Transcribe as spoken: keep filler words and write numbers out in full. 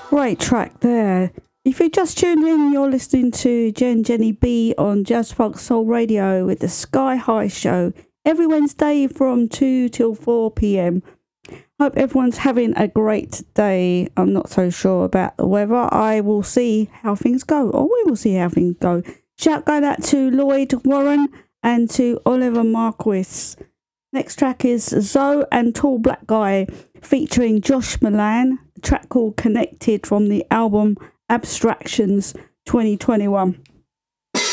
Great track there. If you just tuned in, you're listening to Jen Jenny B on Jazz Funk Soul Radio with the Sky High Show every Wednesday from two till four p.m. Hope everyone's having a great day. I'm not so sure about the weather. I will see how things go, or we will see how things go. Shout go out to Lloyd Warren and to Oliver Marquis. Next track is Zoe and Tall Black Guy featuring Josh Milan, a track called Connected from the album Abstractions twenty twenty-one.